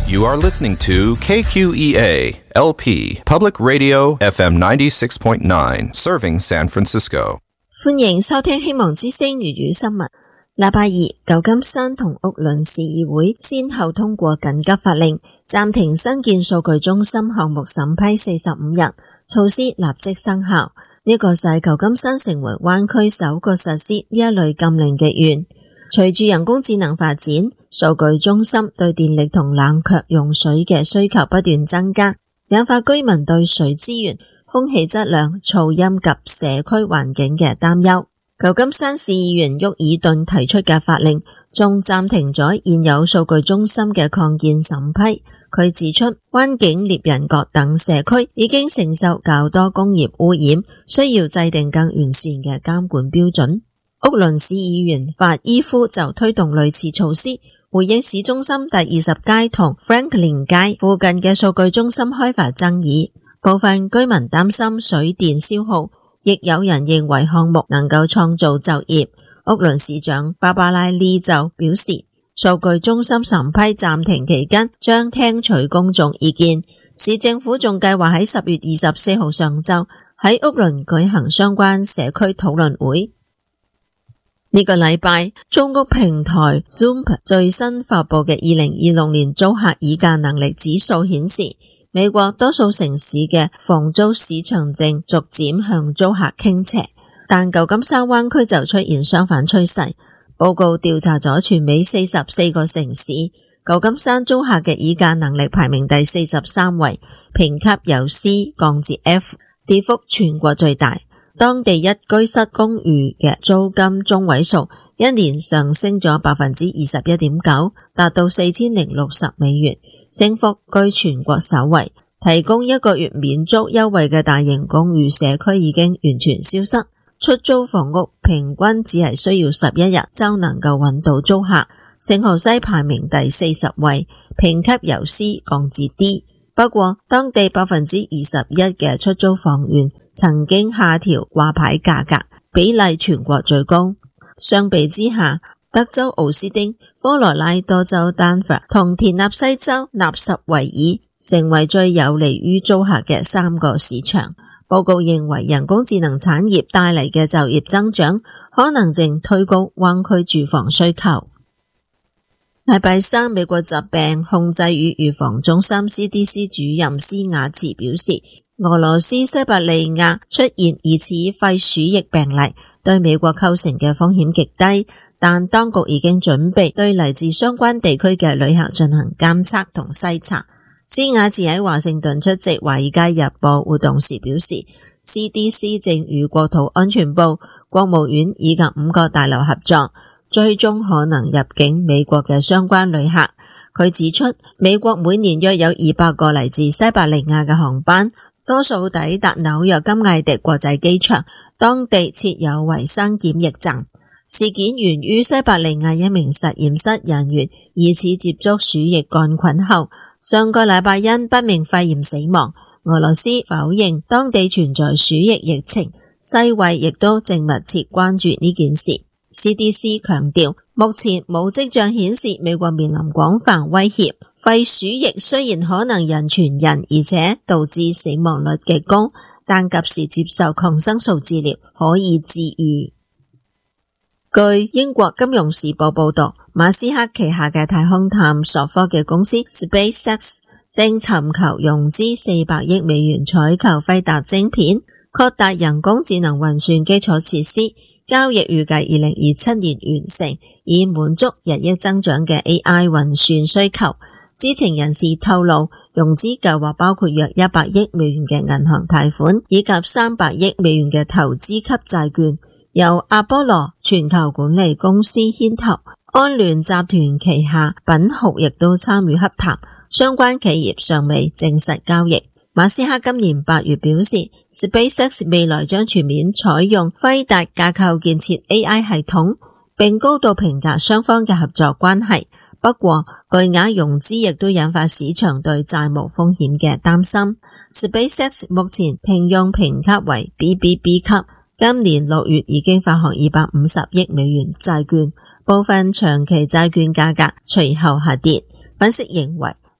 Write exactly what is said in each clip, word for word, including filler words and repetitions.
You are listening to K Q E A L P Public Radio F M ninety-six point nine, serving San Francisco. 歡迎收聽希望之聲粵語新聞。禮拜二，舊金山同屋崙市議會先後通過緊急法令，暫停新建數據中心項目審批四十五日，措施立即生效。呢個使舊金山成為灣區首個實施呢一類禁令嘅縣。隨住人工智能發展，數據中心對電力同冷卻用水嘅需求不斷增加，引發居民對水資源、空氣質量、噪音及社區環境嘅擔憂。舊金山市議員沃爾頓提出嘅法令仲暫停咗現有數據中心嘅擴建審批。佢指出，灣景獵人角等社區已經承受較多工業污染，需要制定更完善嘅監管標準。屋崙市議員法伊夫就推動類似措施，回應市中心第二十街同 Franklin 街附近嘅數據中心開發爭議。部分居民擔心水電消耗，亦有人認為項目能夠創造就業。屋崙市長芭芭拉利就表示，數據中心審批暫停期間將聽取公眾意見。市政府仲計劃喺十月二十四號上晝喺屋崙舉行相關社區討論會。呢個禮拜，租屋平台 Zoom 最新發佈嘅二零二六年租客議價能力指數顯示，美國多數城市嘅房租市場正逐漸向租客傾斜，但舊金山灣區就出現相反趨勢。報告調查咗全美四十四個城市，舊金山租客嘅議價能力排名第四十三位，評級由 C 降至 F， 跌幅全國最大。當地一居室公寓嘅租金中位數一年上升咗百分之二十一點九，達到四千零六十美元，升幅居全國首位。提供一個月免租優惠嘅大型公寓社區已經完全消失，出租房屋平均只係需要十一日就能夠揾到租客。聖荷西排名第四十位，評級由 C 降至 D。不過，當地百分之二十一嘅出租房源曾經下調掛牌價格，比例全國最高。相比之下，德州奧斯汀、科羅拉多州丹佛同田納西州納什維爾成為最有利於租客嘅三個市場。報告認為，人工智能產業帶嚟嘅就業增長可能正推高灣區住房需求。禮拜三，美國疾病控制與預防中心 C D C 主任斯瓦茨表示，俄羅斯西伯利亞出現疑似肺鼠疫病例，對美國構成嘅風險極低，但當局已經準備對嚟自相關地區嘅旅客進行監測同篩查。斯瓦茨喺華盛頓出席華爾街日報活動時表示， C D C 正與國土安全部、國務院以及五個大樓合作，追蹤可能入境美國嘅相關旅客。佢指出，美國每年約有二百個嚟自西伯利亞嘅航班，多數抵達紐約金艾迪國際機場，當地設有衛生檢疫站。事件源於西伯利亞一名實驗室人員疑似接觸鼠疫桿菌後，上個禮拜因不明肺炎死亡。俄羅斯否認當地存在鼠疫疫情，世衛亦都正密切關注呢件事。C D C 強調，目前冇跡象顯示美國面臨廣泛威脅。肺鼠疫雖然可能人傳人，而且導致死亡率極高，但及時接受抗生素治療可以治癒。據英國金融時報報道，馬斯克旗下嘅太空探索科技公司 SpaceX 正尋求融資四百億美元採購輝達晶片，擴大人工智能運算基礎設施。交易預計二零二七年完成，以滿足日益增長嘅 A I 運算需求。知情人士透露，融資計劃包括約一百億美元嘅銀行貸款，以及三百億美元嘅投資級債券，由阿波羅全球管理公司牽頭，安聯集團旗下品豪亦都參與洽談，相關企業尚未證實交易。馬斯克今年八月表示 ，SpaceX 未來將全面採用輝達架構建設 A I 系統，並高度評價雙方嘅合作關係。不過，巨額融資亦都引發市場對債務風險嘅擔心。SpaceX 目前停用評級為 B B B 級，今年六月已經發行二百五十億美元債券，部分長期債券價格隨後下跌。分析認為，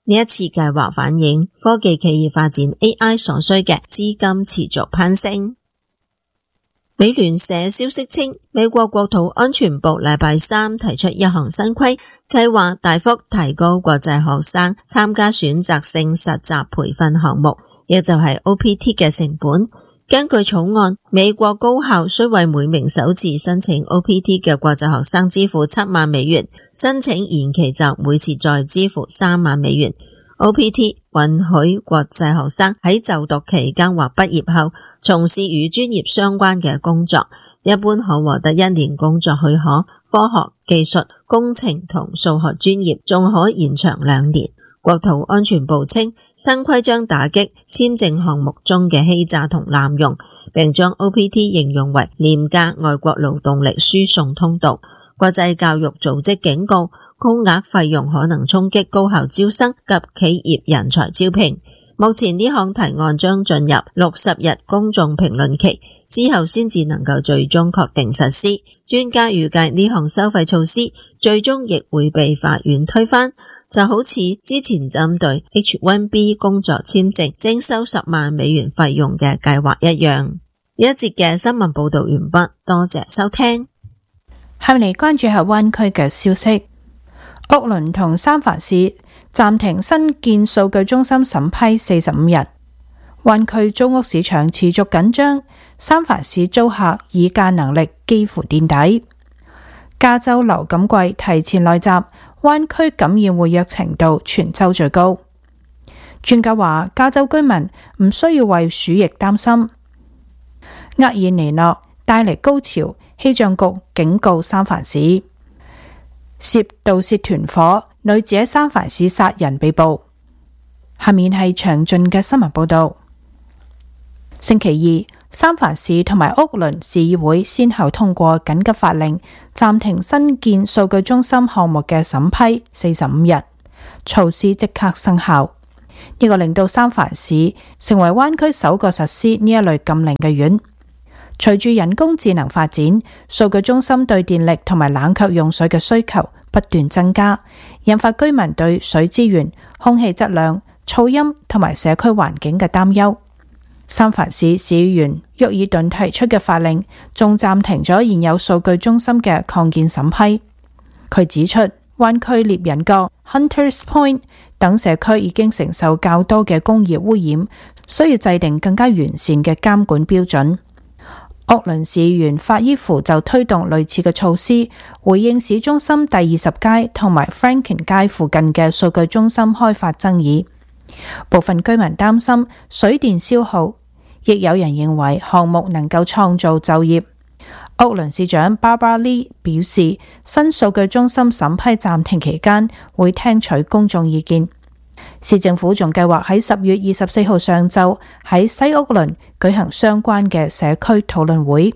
呢一次計劃反映科技企業發展 A I 所需嘅資金持續攀升。美聯社消息稱，美國國土安全部禮拜三提出一項新規，計劃大幅提高國際學生參加選擇性實習培訓項目，亦就係 O P T 嘅成本。根據草案，美國高校需為每名首次申請 O P T 嘅國際學生支付七萬美元，申請延期就每次再支付三萬美元。O P T 允許國際學生喺就讀期間或畢業後從事與專業相關嘅工作，一般可獲得一年工作許可，科學、技術、工程同數學專業仲可延長兩年。國土安全部稱，新規將打擊簽證項目中嘅欺詐同濫用，並將 O P T 形容為廉價外國勞動力輸送通道。國際教育組織警告，高額費用可能衝擊高校招生及企業人才招聘。目前呢項提案將進入六十日公眾評論期，之後先至能夠最終確定實施。專家預計呢項收費措施最終亦會被法院推翻，就好似之前針對 H 一 B 工作簽證徵收十萬美元費用嘅計劃一樣。呢一節嘅新聞報道完畢，多謝收聽。 下面嚟關注下灣區嘅消息。屋崙同三藩市暫停新建數據中心審批四十五日，灣區租屋市場持續緊張，三藩市租客議價能力幾乎墊底。加州流感季提前來襲，灣區感染活躍程度全州最高。專家話，加州居民唔需要為鼠疫擔心。厄爾尼諾帶嚟高潮，氣象局警告三藩市。涉盜竊團伙，女子喺三藩市殺人被捕。下面係詳盡嘅新聞報道。星期二，三藩市同埋屋崙市議會先後通過緊急法令，暫停新建數據中心項目嘅審批四十五日，措施即刻生效。呢個令到三藩市成為灣區首個實施呢一類禁令嘅縣。隨住人工智能發展，數據中心對電力同埋冷卻用水嘅需求不斷增加，引發居民對水資源、空氣質量、噪音同埋社區環境嘅擔憂。三藩市市議員沃爾頓提出嘅法令，仲暫停咗現有數據中心嘅擴建審批。佢指出，灣區獵人角、Hunters Point 等社區已經承受較多嘅工業污染，需要制定更加完善嘅監管標準。屋崙市議員法伊芙就推動類似嘅措施，回應市中心第二十街同埋 Franklin 街附近嘅數據中心開發爭議。部分居民擔心水電消耗，亦有人認為項目能夠創造就業。屋崙市長 Barbara Lee 表示，新數據中心審批暫停期間會聽取公眾意見。市政府仲計劃喺十月二十四號上晝喺西屋崙舉行相關嘅社區討論會。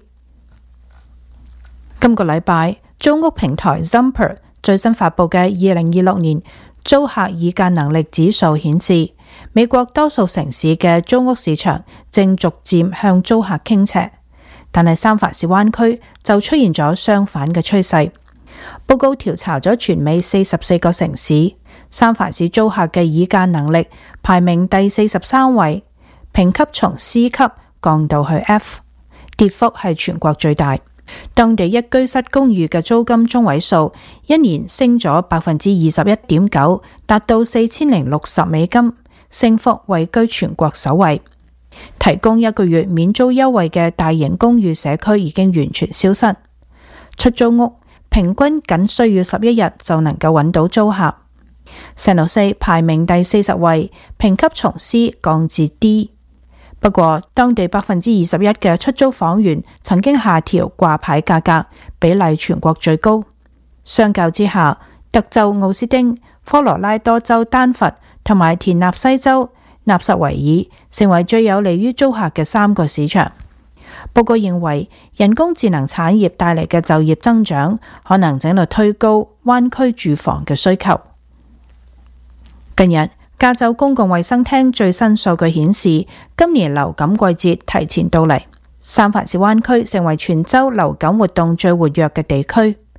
今個禮拜，租屋平台 Zumper 最新發佈嘅二零二六年租客議價能力指數顯示，美國多數城市嘅租屋市場正逐漸向租客傾斜，但係三藩市灣區就出現咗相反嘅趨勢。報告調查咗全美四十四個城市，三藩市租客嘅議價能力排名第四十三位，評級從 C 級降到去 F， 跌幅係全國最大。當地一居室公寓嘅租金中位數一年升咗百分之二十一點九，達到四千零六十美金，升幅位居全國首位。提供一個月免租優惠嘅大型公寓社區已經完全消失，出租屋平均僅需要十一日就能夠揾到租客。聖路西排名第四十位，評級從 C 降至 D。不過，當地百分之二十一嘅出租房源曾經下調掛牌價格，比例全國最高。相較之下，德州奧斯丁、科羅拉多州丹佛同埋田納西州納什維爾成為最有利於租客嘅三個市場。報告認為，人工智能產業帶嚟嘅就業增長，可能正在推高灣區住房嘅需求。近日，加州公共衛生廳最新數據顯示，今年流感季節提前到嚟，三藩市灣區成為全州流感活動最活躍嘅地區。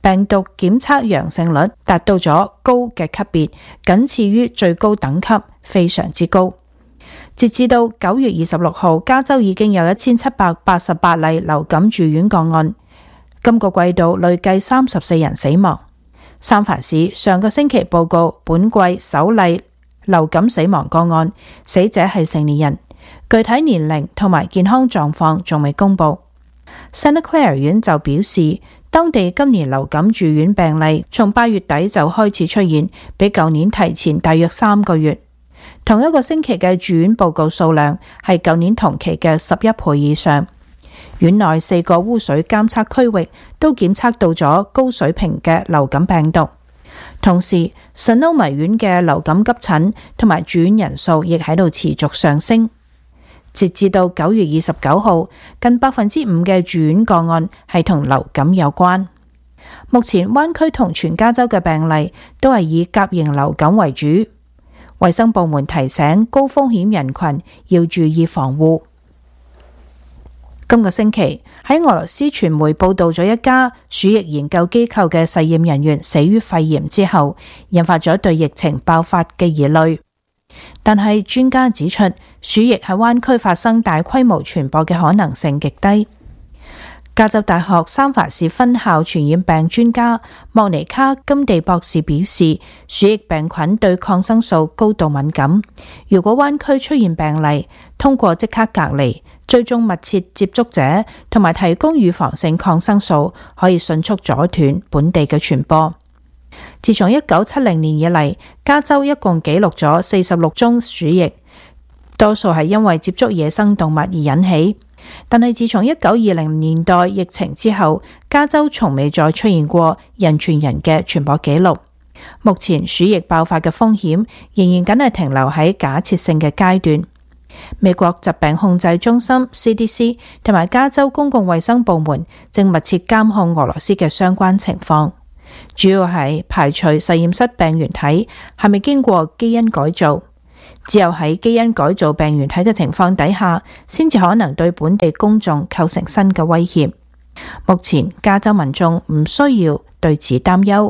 病毒檢測陽性率達到咗高嘅級別，僅次於最高等級，非常之高。截至到九月二十六號，加州已經有一千七百八十八例流感住院個案，今個季度累計三十四人死亡。三藩市上個星期報告本季首例流感死亡個案，死者係成年人，具體年齡同埋健康狀況仲未公布。Santa Clara 縣就表示，當地今年流感住院病例從八月底就開始出現，比舊年提前大約三個月。同一個星期嘅住院報告數量係舊年同期嘅十一倍以上。院內四個污水監測區域都檢測到咗高水平嘅流感病毒。同時 Sonoma 縣嘅流感急診同埋住院人數亦喺度持續上升。截至到九月二十九號，近百分之五嘅住院個案係同流感有關。目前灣區同全加州嘅病例都係以甲型流感為主。衛生部門提醒高風險人群要注意防護。今個星期喺俄羅斯傳媒報道咗一家鼠疫研究機構嘅實驗人員死於肺炎之後，引發咗對疫情爆發嘅疑慮。但係專家指出，鼠疫喺灣區發生大規模傳播嘅可能性極低。加州大學三藩市分校傳染病專家莫尼卡金地博士表示，鼠疫病菌對抗生素高度敏感。如果灣區出現病例，通過即刻隔離、追蹤密切接觸者同埋提供預防性抗生素，可以迅速阻斷本地嘅傳播。自從一九七零年以嚟，加州一共記錄咗四十六宗鼠疫，多數係因為接觸野生動物而引起。但係自從一九二零年代疫情之後，加州從未再出現過人傳人嘅傳播記錄。目前鼠疫爆發嘅風險仍然僅係停留喺假設性嘅階段。美國疾病控制中心 C D C 同埋加州公共衛生部門正密切監控俄羅斯嘅相關情況，主要係排除實驗室病原體係咪經過基因改造。只有喺基因改造病原體嘅情況底下，先至可能對本地公眾構成新嘅威脅。目前加州民眾唔需要對此擔憂。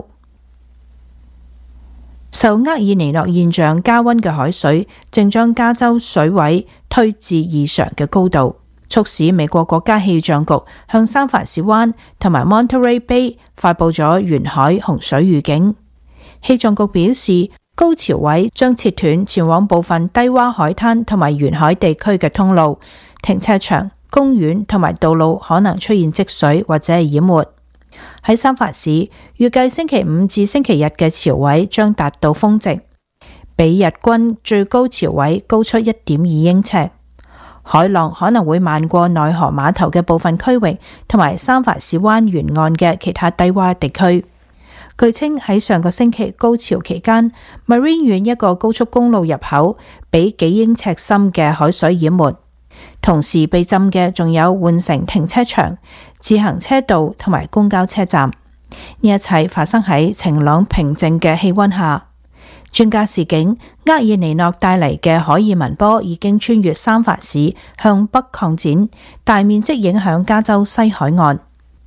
受厄爾尼諾現象加溫嘅海水正將加州水位推至異常嘅高度，促使美國國家氣象局向三藩市灣同埋 Monterey Bay 發佈咗沿海洪水預警。氣象局表示，高潮位將切斷前往部分低洼海灘同埋沿海地區嘅通路，停車場、公園同埋道路可能出現積水或者係淹沒。喺三藩市，預計星期五至星期日嘅潮位將達到峰值，比日均最高潮位高出 一點二英尺。海浪可能會漫過內河碼頭嘅部分區域，同埋三藩市灣沿岸嘅其他低洼地區。據稱喺上個星期高潮期間 ，Marine 縣一個高速公路入口被幾英尺深嘅海水淹沒，同時被浸嘅仲有換乘停車場、自行車道同埋公交車站。呢一切發生喺晴朗平靜嘅氣溫下。專家示警，厄爾尼諾帶嚟嘅海爾文波已經穿越三藩市向北擴展，大面積影響加州西海岸。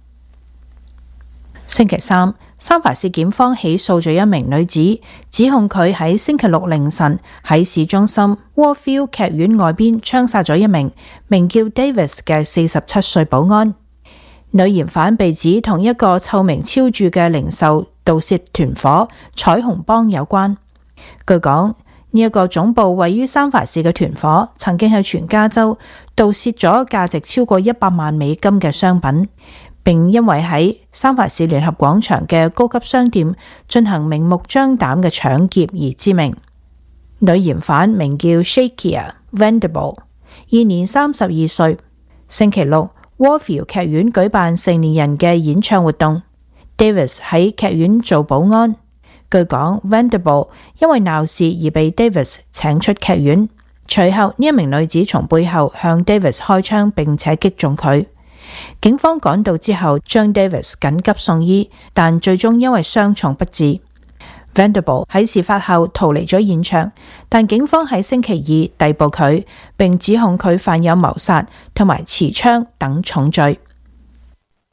星期三，三藩市檢方起訴咗一名女子，指控佢喺星期六凌晨喺市中心 Warfield 劇院外邊槍殺咗一名名叫 Davis 嘅四十七歲保安。女嫌犯被指同一個臭名昭著嘅零售盜竊團伙彩虹幫有關。據講，呢一個總部位於三藩市嘅團伙曾經喺全加州盜竊咗價值超過一百萬美金嘅商品，並因為喺三藩市聯合廣場嘅高級商店進行明目張膽嘅搶劫而知名。女嫌犯名叫 Shakia Vendible， 現年三十二歲。星期六，Warfield 劇院舉辦成年人嘅演唱活動 ，Davis 喺劇院做保安。據講 Vendible 因為鬧事而被 Davis 請出劇院，隨後呢一名女子從背後向 Davis 開槍並且擊中佢。警方趕到之後將 Davis 緊急送醫，但最終因為傷重不治。Vendible 喺事發後逃離咗現場，但警方喺星期二逮捕佢，並指控佢犯有謀殺同埋持槍等重罪。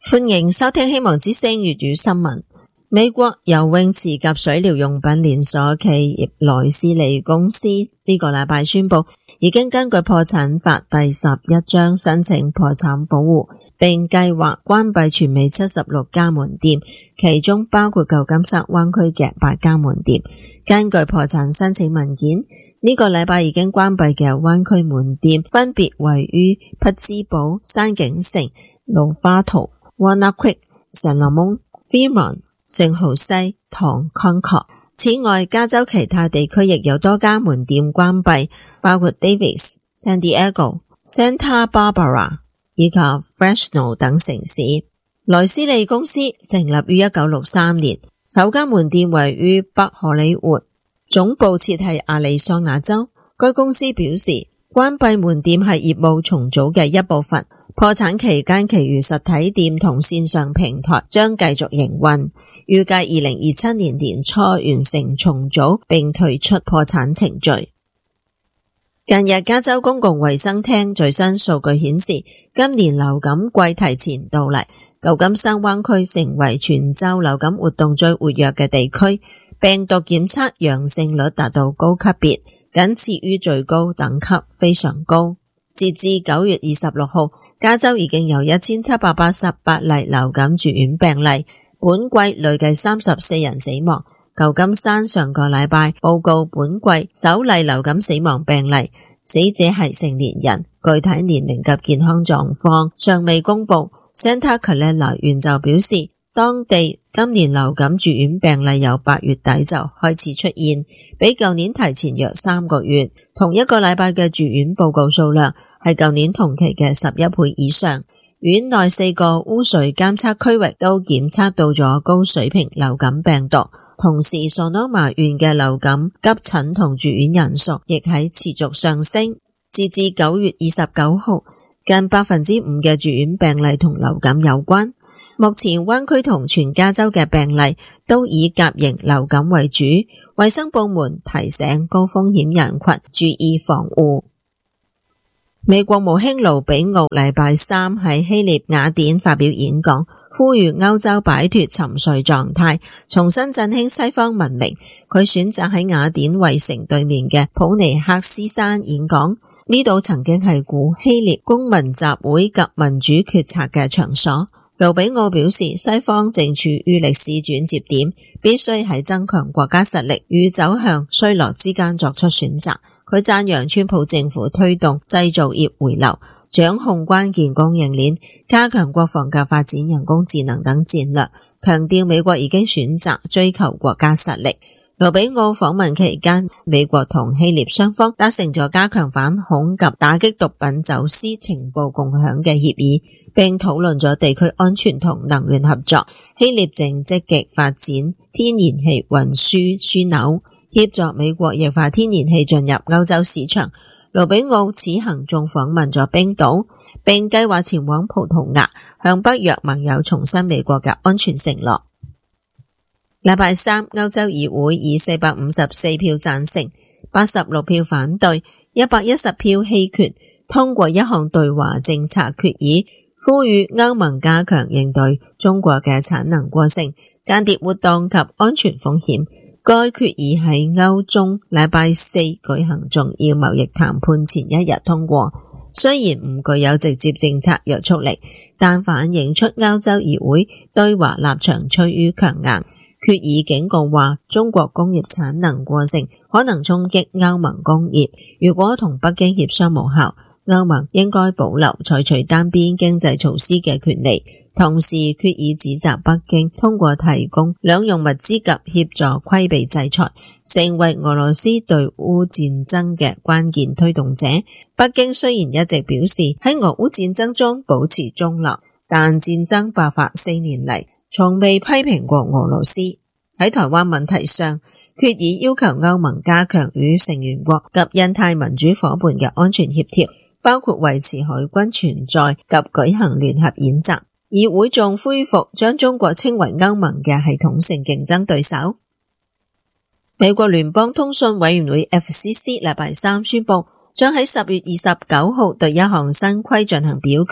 歡迎收聽希望之聲粵語新聞。美國游泳池及水療用品連鎖企業萊斯利公司呢個禮拜宣布，已經根據破產法第十一章申請破產保護，並計劃關閉全美七十六家門店，其中包括舊金山灣區嘅八家門店。根據破產申請文件，呢、這個禮拜已經關閉嘅灣區門店分別位於匹茲堡、山景城、盧花圖、Walnut Creek、聖羅蒙、Fremont、聖荷西、唐康確。此外，加州其他地區亦有多家門店關閉，包括 Davis、San Diego、Santa Barbara 以及 Fresno 等城市。萊斯利公司成立於一九六三年，首間門店位於北荷里活，總部設喺亞利桑那州。該公司表示，關閉門店係業務重組嘅一部分。破產期間，其餘實體店同線上平台將繼續營運，預計二零二七年年初完成重組並退出破產程序。近日，加州公共衛生廳最新數據顯示，今年流感季提前到嚟，舊金山灣區成為全州流感活動最活躍嘅地區，病毒檢測陽性率達到高級別，僅次於最高等級，非常高。截至九月二十六號，加州已經有一千七百八十八例流感住院病例，本季累計三十四人死亡。舊金山上個禮拜報告本季首例流感死亡病例，死者係成年人，具體年齡及健康狀況尚未公布。Santa Clara 縣就表示，當地今年流感住院病例由八月底就開始出現，比舊年提前約三個月。同一個禮拜嘅住院報告數量係舊年同期嘅十一倍以上。院內四個污水監測區域都檢測到咗高水平流感病毒，同時 Sonoma 縣嘅流感急診同住院人數亦喺持續上升。截至九月二十九號，近百分之五嘅住院病例同流感有關。目前灣區同全加州嘅病例都以甲型流感為主，衛生部門提醒高風險人群注意防護。美國務卿盧比奧禮拜三喺希臘雅典發表演講，呼籲歐洲擺脫沉睡狀態，重新振興西方文明。佢選擇喺雅典衛城對面嘅普尼克斯山演講，呢度曾經係古希臘公民集會及民主決策嘅場所。盧比奧表示，西方正處於歷史轉折點，必須喺增強國家實力與走向衰落之間作出選擇。佢讚揚川普政府推動製造業回流，掌控關鍵供應鏈，加強國防及發展人工智能等戰略，強調美國已經選擇追求國家實力。盧比奧訪問期間，美國同希臘雙方達成咗加強反恐及打擊毒品走私情報共享嘅協議，並討論咗地區安全同能源合作。希臘正積極發展天然氣運輸樞紐，協助美國液化天然氣進入歐洲市場。盧比奧此行仲訪問咗冰島，並計劃前往葡萄牙，向北約盟友重申美國嘅安全承諾。禮拜三，歐洲議會以四百五十四票贊成、八十六票反對、一百一十票棄權通過一項對華政策決議，呼籲歐盟加強應對中國嘅產能過剩、間諜活動及安全風險。該決議喺歐中禮拜四舉行重要貿易談判前一日通過，雖然唔具有直接政策約束力，但反映出歐洲議會對華立場趨於強硬。決議警告話，中國工業產能過剩可能衝擊歐盟工業，如果同北京協商無效，歐盟應該保留採取單邊經濟措施嘅權利。同時，決議指責北京通過提供兩用物資及協助規避制裁，成為俄羅斯對烏戰爭嘅關鍵推動者。北京雖然一直表示喺俄烏戰爭中保持中立，但戰爭爆發四年嚟，從未批評過俄羅斯。喺台灣問題上，決議要求歐盟加強與成員國及印太民主夥伴嘅安全協調，包括維持海軍存在及舉行聯合演習。議會仲恢復將中國稱為歐盟嘅系統性競爭對手。美國聯邦通訊委員會 F C C 禮拜三宣布，將喺十月二十九號對一項新規進行表決。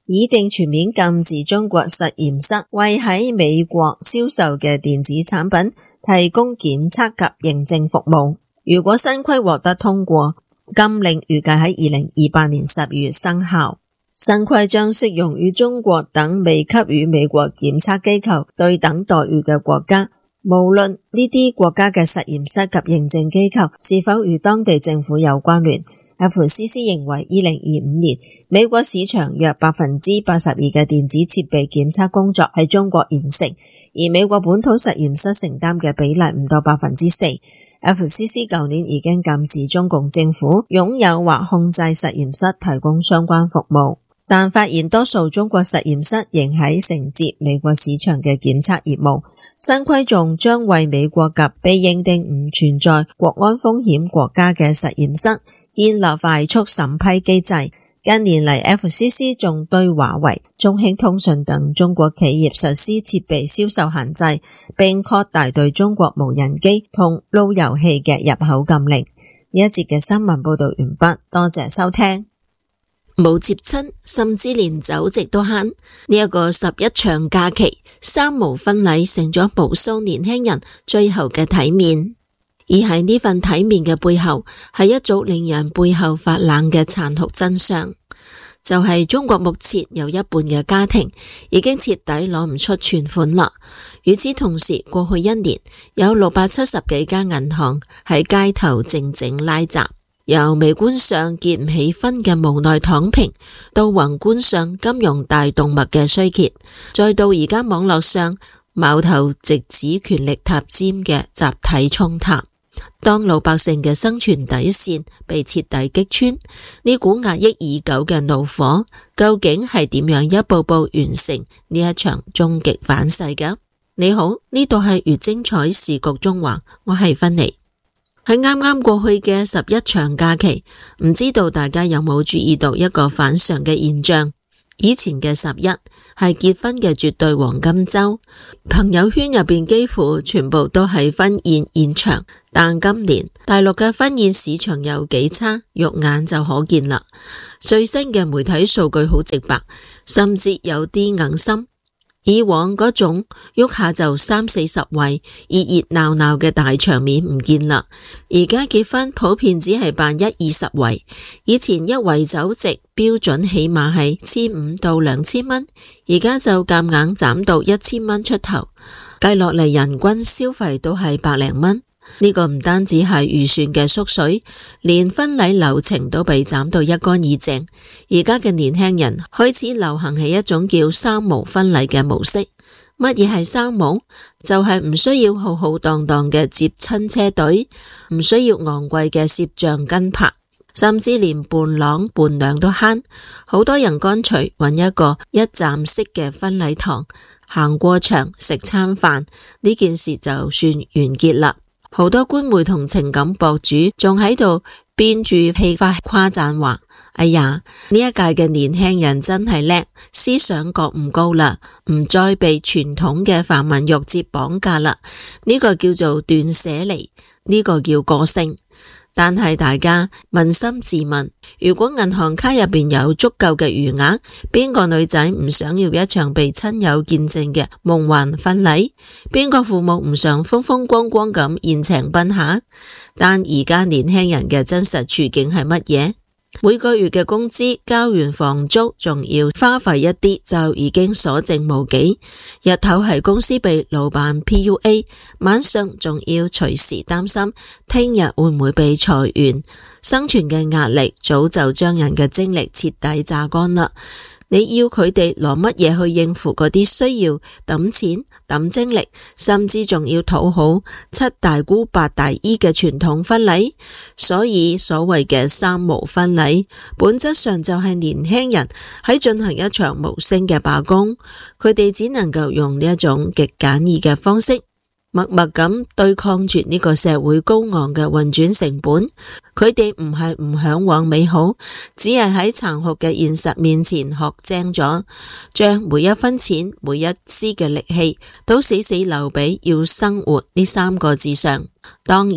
擬定全面禁止中國實驗室為喺美國銷售嘅電子產品提供檢測及認證服務。如果新規獲得通過，禁令預計喺二零二八年十月生效。新規將適用於中國等未給予美國檢測機構對等待遇嘅國家，無論呢啲國家嘅實驗室及認證機構是否與當地政府有關聯。F C C 認為二零二五年美國市場約百分之八十二嘅電子設備檢測工作喺中國完成，而美國本土實驗室承擔嘅比例唔到百分之四。F C C 舊年已經禁止中共政府擁有或控制實驗室提供相關服務，但發現多數中國實驗室仍喺承接美國市場嘅檢測業務。新規仲將為美國及被認定唔存在國安風險國家嘅實驗室建立快速審批機制。近年嚟 F C C 仲對華為、中興通訊等中國企業實施設備銷售限制，並擴大對中國無人機同路由器嘅入口禁令。呢一節嘅新聞報道完畢，多謝收聽。 冇接親，甚至連酒席都慳。呢一個十一長假期，三無婚禮成咗無數年輕人最後嘅體面。而喺呢份體面嘅背後，係一組令人背後發冷嘅殘酷真相，就係中國目前有一半嘅家庭已經徹底攞唔出存款啦。與此同時，過去一年有六百七十幾間銀行喺街頭靜靜拉閘。由微觀上結唔起婚嘅無奈躺平，到宏觀上金融大動脈嘅衰竭，再到而家網絡上矛頭直指權力塔尖嘅集體衝塔。當老百姓嘅生存底線被徹底擊穿，呢股壓抑已久嘅怒火究竟係點樣一步步完成呢一場終極反噬㗎？你好，呢度係越精彩時局中華，我係芬妮。喺啱啱過去嘅十一長假期，唔知道大家有冇注意到一個反常嘅現象？以前嘅十一係結婚嘅絕對黃金周，朋友圈入邊幾乎全部都係婚宴現場。但今年大陸嘅婚宴市場有幾差，肉眼就可見啦。最新嘅媒體數據好直白，甚至有啲硬心。以往嗰種喐下就三四十圍熱熱鬧鬧嘅大場面唔見啦，而家結婚普遍只係辦一二十圍。以前一圍酒席標準起碼係千五到兩千蚊，而家就夾硬斬到一千蚊出頭，計落嚟人均消費都係百零蚊。呢個唔單止係預算嘅縮水，連婚禮流程都被斬到一乾二淨。而家嘅年輕人開始流行起一種叫三無婚禮嘅模式。乜嘢係三無？就係唔需要浩浩蕩蕩嘅接親車隊，唔需要昂貴嘅攝像跟拍，甚至連伴郎伴娘都慳。好多人乾脆揾一個一站式嘅婚禮堂，行過場食餐飯，呢件事就算完結啦。好多官媒同情感博主仲喺度編住戲法誇讚話：哎呀，呢一屆嘅年輕人真係叻，思想覺悟高啦，唔再被傳統嘅繁文縟節綁架啦。呢個叫做斷捨離，呢個叫個性。但係大家捫心自問，如果銀行卡入邊有足夠嘅餘額，邊個女仔唔想要一場被親友見證嘅夢幻婚禮？邊個父母唔想風風光光咁宴請賓客？但而家年輕人嘅真實處境係乜嘢？每個月嘅工資交完房租，仲要花費一啲就已經所剩無幾。日頭喺公司被老闆 P U A， 晚上仲要隨時擔心聽日會唔會被裁員。生存嘅壓力早就將人嘅精力徹底榨乾啦。你要佢哋攞乜嘢去應付嗰啲需要抌錢抌精力，甚至仲要討好七大姑八大姨嘅傳統婚禮？所以所謂嘅三無婚禮，本質上就係年輕人喺進行一場無聲嘅罷工。佢哋只能夠用呢一種極簡易嘅方式，默默咁對抗住呢個社會高昂嘅運轉成本。佢哋唔係唔向往美好，只係喺殘酷嘅現實面前學精咗，將每一分錢每一絲嘅力氣都死死留俾要生活呢三個字上。當然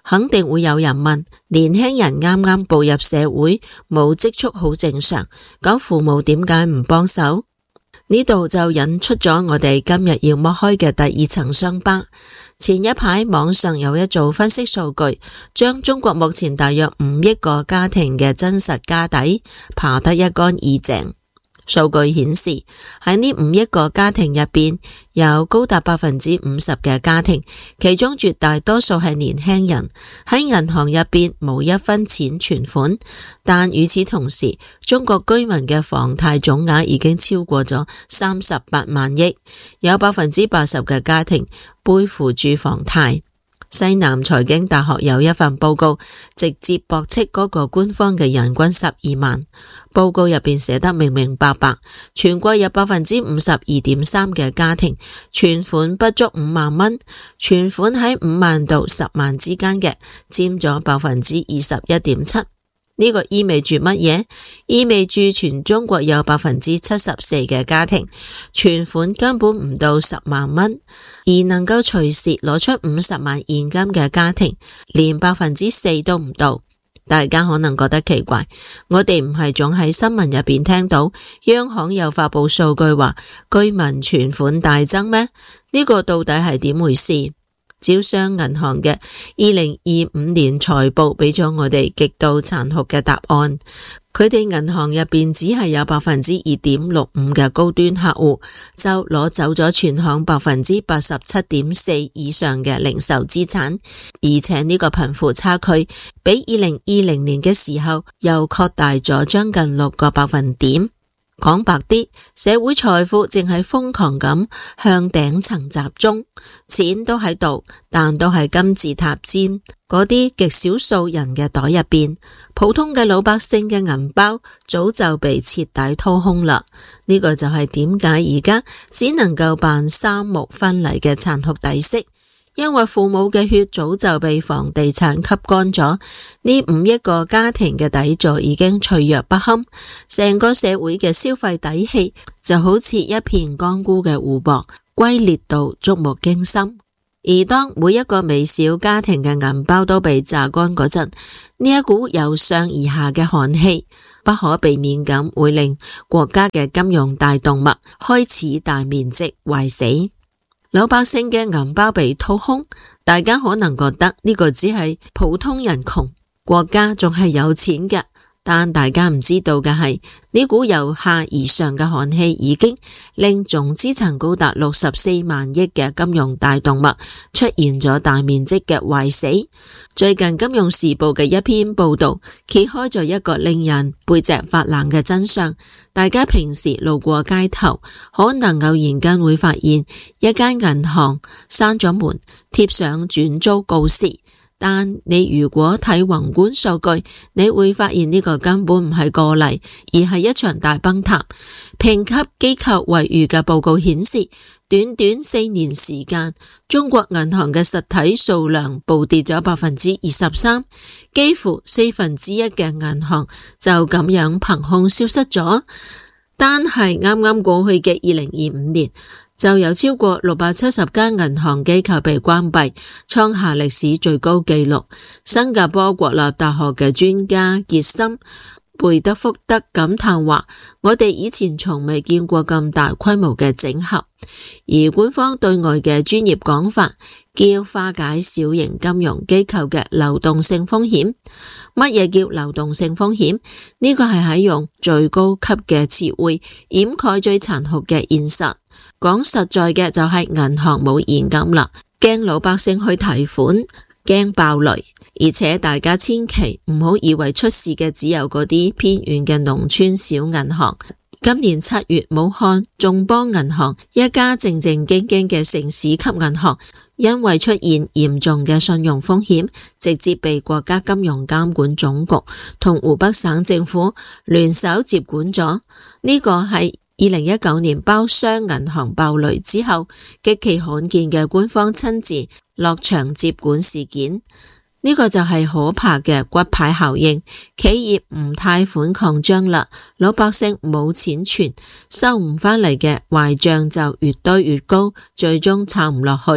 肯定會有人問，年輕人啱啱步入社會，冇積蓄好正常，咁父母點解唔幫手？呢度就引出咗我哋今日要剝開嘅第二層傷疤。前一排網上有一組分析數據，將中國目前大約五億個家庭嘅真實家底扒得一乾二淨。數據顯示，喺呢五億個家庭入邊，有高達百分之五十嘅家庭，其中絕大多數係年輕人，喺銀行入邊冇一分錢存款。但與此同時，中國居民嘅房貸總額已經超過咗三十八萬億，有百分之八十嘅家庭背負住房貸。西南財經大學有一份報告，直接駁斥嗰個官方嘅人均十二萬。報告入邊寫得明明白白，全國有百分之五十二點三嘅家庭存款不足五萬蚊，存款喺五萬到十萬之間嘅佔咗百分之二十一點七。呢個意味住乜嘢？意味住全中國有百分之七十四嘅家庭存款根本唔到十萬蚊，而能夠隨時攞出五十萬現金嘅家庭連百分之四都唔到。大家可能覺得奇怪，我哋唔係總喺新聞入邊聽到央行又發佈數據話居民存款大增咩？呢個到底係點回事？招商銀行嘅二零二五年財報俾咗我哋極度殘酷嘅答案，佢哋銀行入邊只係有百分之二點六五嘅高端客戶，就攞走咗全行百分之八十七點四以上嘅零售資產，而且呢個貧富差距比二零二零年嘅時候又擴大咗將近六個百分點。講白啲，社會財富正係瘋狂咁向頂層集中，錢都喺度，但都係金字塔尖嗰啲極少數人嘅袋入邊，普通嘅老百姓嘅銀包早就被徹底掏空啦。呢個就係點解而家只能夠辦三無婚禮嘅殘酷底色。因為父母嘅血早就被房地產吸乾咗，呢五億個家庭嘅底座已經脆弱不堪，成個社會嘅消費底氣就好似一片乾枯嘅湖泊，龜裂到觸目驚心。而當每一個微小家庭嘅銀包都被榨乾嗰陣，呢一股由上而下嘅寒氣，不可避免咁會令國家嘅金融大動脈開始大面積壞死。老百姓嘅銀包被掏空，大家可能覺得呢個只係普通人窮，國家仲係有錢嘅。但大家唔知道嘅係，呢股由下而上嘅寒氣已經令總資產高達六十四萬億嘅金融大動脈出現咗大面積嘅壞死。最近金融時報嘅一篇報道揭開咗一個令人背脊發冷嘅真相。大家平時路過街頭，可能偶然間會發現一間銀行閂咗門，貼上轉租告示。但你如果睇宏觀數據，你會發現呢個根本唔係個例，而係一場大崩塌。評級機構惠譽嘅報告顯示，短短四年時間，中國銀行嘅實體數量暴跌咗百分之二十三，幾乎四分之一嘅銀行就咁樣憑空消失咗。單係啱啱過去嘅二零二五年，就有超過六百七十間銀行機構被關閉，創下歷史最高紀錄。新加坡國立大學嘅專家傑森貝德福德感嘆話：我哋以前從未見過咁大規模嘅整合。而官方對外嘅專業講法叫化解小型金融機構嘅流動性風險。乜嘢叫流動性風險？呢個係喺用最高級嘅詞彙掩蓋最殘酷嘅現實。講實在嘅就係銀行冇現金啦，驚老百姓去提款，驚爆雷。而且大家千祈唔好以為出事嘅只有嗰啲偏遠嘅農村小銀行。今年七月，武漢眾邦銀行一家正正經經嘅城市級銀行，因為出現嚴重嘅信用風險，直接被國家金融監管總局同湖北省政府聯手接管咗。呢個係二零一九年包商銀行爆雷之後極其罕見嘅官方親自落場接管事件。呢個就係可怕嘅骨牌效應，企業唔貸款擴張啦，老百姓冇錢存，收唔返嚟嘅壞賬就越堆越高，最終撐唔落去，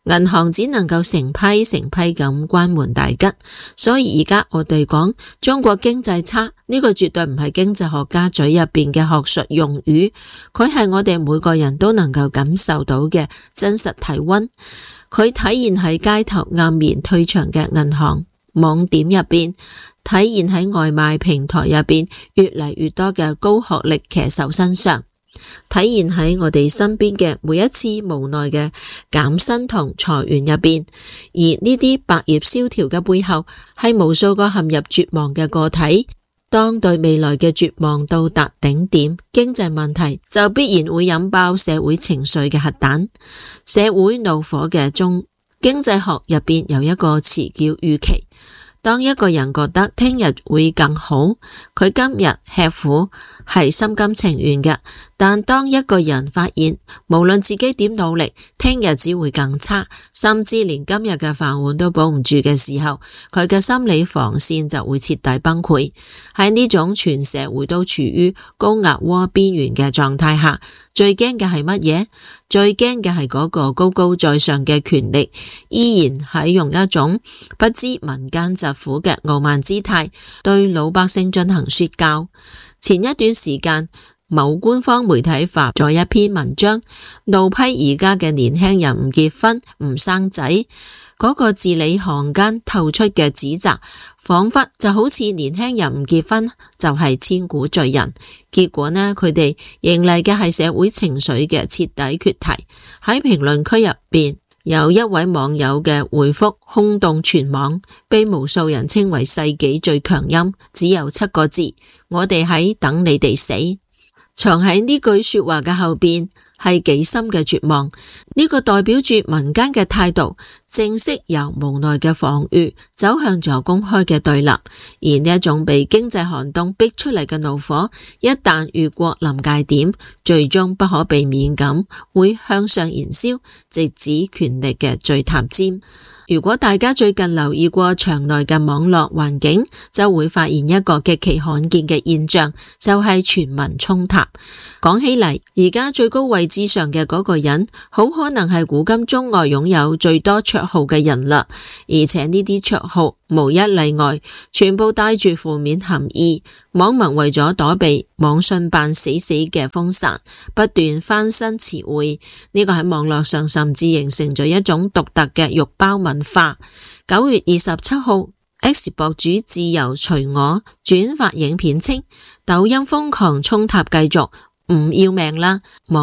銀行只能夠成批成批咁關門大吉。所以而家我哋講中國經濟差，呢個絕對唔係經濟學家嘴入邊嘅學術用語，佢係我哋每個人都能夠感受到嘅真實體溫。佢體現喺街頭黯然退場嘅銀行網點入邊，體現喺外賣平台入邊越嚟越多嘅高學歷騎手身上，體現喺我哋身邊嘅每一次無奈嘅減薪同裁員入邊。而呢啲百業蕭條嘅背後，係無數個陷入絕望嘅個體。當對未來嘅絕望到達頂點，經濟問題就必然會引爆社會情緒嘅核彈。社會怒火嘅中，經濟學入邊有一個詞叫預期。當一個人覺得聽日會更好，佢今日吃苦係心甘情願嘅。但當一個人發現無論自己點努力，聽日只會更差，甚至連今日嘅飯碗都保唔住嘅時候，佢嘅心理防線就會徹底崩潰。喺呢種全社會都處於高壓鍋邊緣嘅狀態下，最驚嘅係乜嘢？最驚嘅係嗰個高高在上嘅權力依然喺用一種不知民間疾苦嘅傲慢姿態對老百姓進行說教。前一段時間，某官方媒體發咗一篇文章，怒批而家嘅年輕人唔結婚唔生仔，嗰個字裏行間透出嘅指責，仿佛就好似年輕人唔結婚就係千古罪人。結果呢，佢哋迎嚟嘅係社會情緒嘅徹底決堤。喺評論區入邊，有一位網友嘅回覆轟動全網，被無數人稱為世紀最強音，只有七個字：我哋喺等你哋死。藏喺呢句說話嘅後邊係幾深嘅絕望，呢個代表住民間嘅態度正式由無奈嘅防禦走向咗公開嘅對立。而呢一種被經濟寒冬逼出嚟嘅怒火，一旦越過臨界點，最終不可避免咁會向上燃燒，直指權力嘅最塔尖。如果大家最近留意過場內嘅網絡環境，就會發現一個極其罕見嘅現象，就係全民衝塔。講起嚟，而家最高位置上嘅嗰個人，好可能係古今中外擁有最多綽號嘅人啦。而且呢啲綽號無一例外，全部帶住負面含義。網民為咗躲避網信辦死死嘅封殺，不斷翻新詞彙，呢個喺網絡上甚至形成咗一種獨特嘅肉包文化。九月二十七號 X 博主自由隨我轉發影片稱，抖音瘋狂衝塔繼續，唔要命啦！